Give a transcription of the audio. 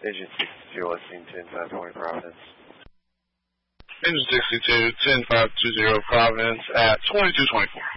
Engine 62, listening 10520 Providence. Engine 62, 10520 Providence at 2224.